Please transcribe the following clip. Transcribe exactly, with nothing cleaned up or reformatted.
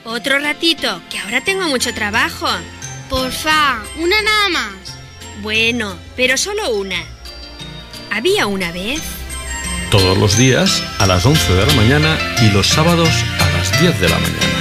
Otro ratito, que ahora tengo mucho trabajo. Porfa, una nada más. Bueno, pero solo una. Había una vez... Todos los días a las once de la mañana y los sábados a las diez de la mañana.